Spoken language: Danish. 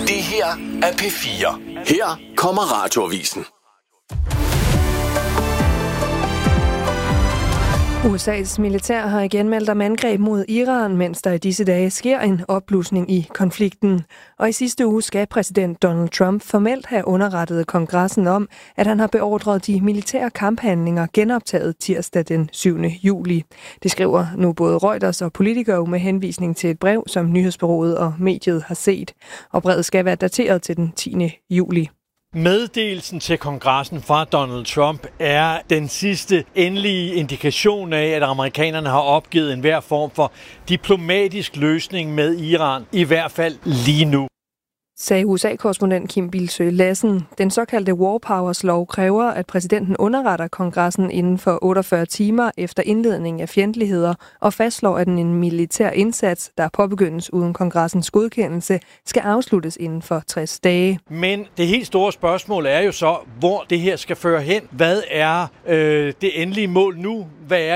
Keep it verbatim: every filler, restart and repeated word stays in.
Det her er P fire. Her kommer Radioavisen. U S A's militær har igen meldt om angreb mod Iran, mens der i disse dage sker en opblusning i konflikten. Og i sidste uge skal præsident Donald Trump formelt have underrettet kongressen om, at han har beordret de militære kamphandlinger genoptaget tirsdag den syvende juli. Det skriver nu både Reuters og Politico med henvisning til et brev, som nyhedsbureauet og mediet har set. Og brevet skal være dateret til den tiende juli. Meddelelsen til kongressen fra Donald Trump er den sidste endelige indikation af, at amerikanerne har opgivet enhver form for diplomatisk løsning med Iran, i hvert fald lige nu. Sagde U S A-korrespondent Kim Bildsøe Lassen. Den såkaldte War Powers lov kræver, at præsidenten underretter kongressen inden for otteogfyrre timer efter indledning af fjendtligheder og fastslår, at en militær indsats, der påbegyndes uden kongressens godkendelse, skal afsluttes inden for tres dage. Men det helt store spørgsmål er jo så, hvor det her skal føre hen. Hvad er øh, det endelige mål nu? Hvad er